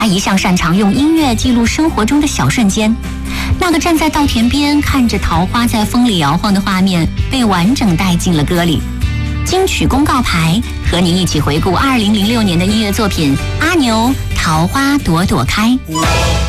他一向擅长用音乐记录生活中的小瞬间。那个站在稻田边看着桃花在风里摇晃的画面，被完整带进了歌里。金曲公告牌和您一起回顾2006年的音乐作品《阿牛桃花朵朵开》。